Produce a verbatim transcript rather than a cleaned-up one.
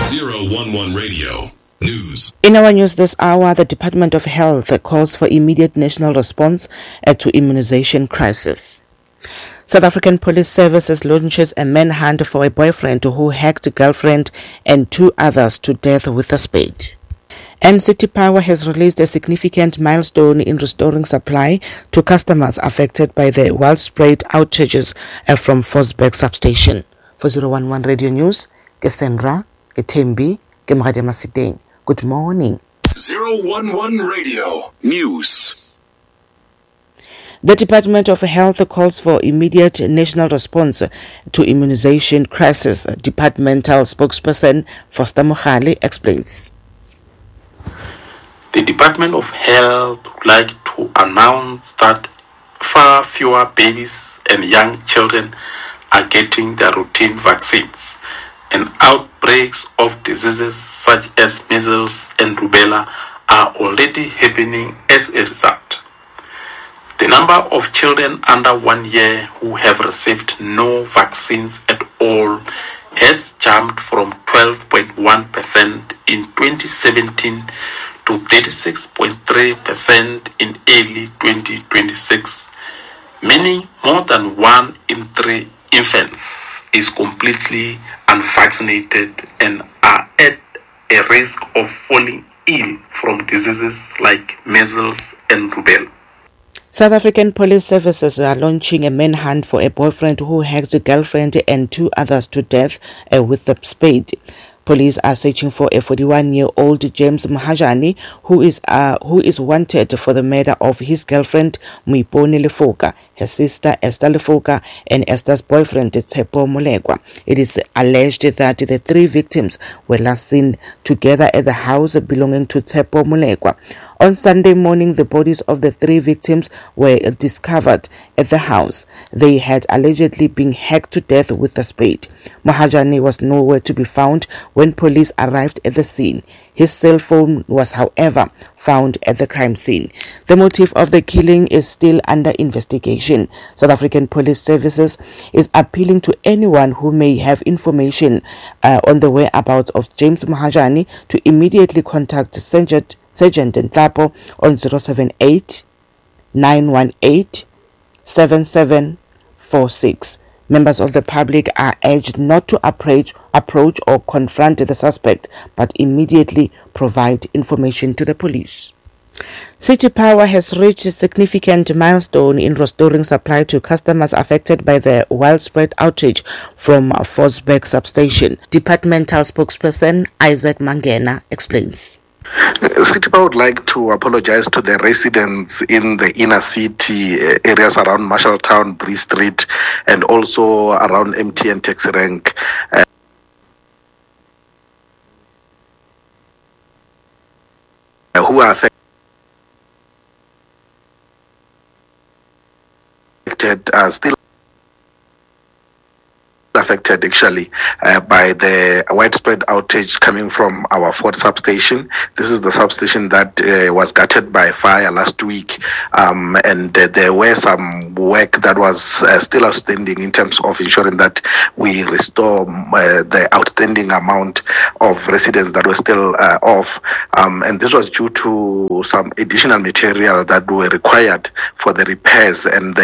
zero one one Radio News. In our news this hour, the Department of Health calls for immediate national response to immunization crisis. South African Police Services launches a manhunt for a boyfriend who hacked a girlfriend and two others to death with a spade. And City Power has released a significant milestone in restoring supply to customers affected by the widespread outages from Forsberg substation. For zero one one Radio News, Kesendra, Ketembi, Kemrade Masiteng. Good morning. zero one one Radio News. The Department of Health calls for immediate national response to immunization crisis. Departmental spokesperson Foster Mohale explains. The Department of Health would like to announce that far fewer babies and young children are getting their routine vaccines, and outbreaks of diseases such as measles and rubella are already happening as a result. The number of children under one year who have received no vaccines at all has jumped from twelve point one percent in twenty seventeen to thirty-six point three percent in early twenty twenty-six, meaning more than one in three infants is completely unvaccinated and are at a risk of falling ill from diseases like measles and rubella. South African Police Services are launching a manhunt for a boyfriend who hacked a girlfriend and two others to death uh, with a spade. Police are searching for a forty-one-year-old James Mahajani who is uh, who is wanted for the murder of his girlfriend Muipone Lefoka, her sister Esther Lefoka, and Esther's boyfriend Tshepo Molegwa. It is alleged that the three victims were last seen together at the house belonging to Tshepo Molegwa. On Sunday morning, the bodies of the three victims were discovered at the house. They had allegedly been hacked to death with a spade. Mahajani was nowhere to be found when police arrived at the scene. His cell phone was, however, found at the crime scene. The motive of the killing is still under investigation. South African Police Services is appealing to anyone who may have information uh, on the whereabouts of James Mahajani to immediately contact Sergeant Sergeant Ntlapo on zero seven eight, nine one eight, seven seven four six. Members of the public are urged not to approach, approach or confront the suspect, but immediately provide information to the police. City Power has reached a significant milestone in restoring supply to customers affected by the widespread outage from Forsberg substation. Departmental spokesperson Isaac Mangena explains. City Power would like to apologize to the residents in the inner city areas around Marshalltown, Bree Street, and also around M T N Taxi Rank. Uh, who are affected, uh, still affected actually uh, by the widespread outage coming from our Fort substation. This is the substation that uh, was gutted by fire last week, um, and uh, there were some work that was uh, still outstanding in terms of ensuring that we restore uh, the outstanding amount of residents that were still uh, off, um, and this was due to some additional material that were required for the repairs and the